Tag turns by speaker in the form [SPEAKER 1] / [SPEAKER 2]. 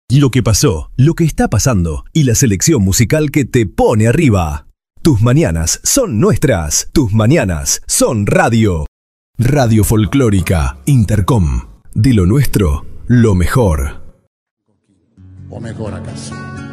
[SPEAKER 1] Lo que pasó, lo que está pasando y la selección musical que te pone arriba. Tus mañanas son nuestras. Tus mañanas son radio. Radio Folclórica Intercom. De lo nuestro, lo mejor.
[SPEAKER 2] O mejor acaso.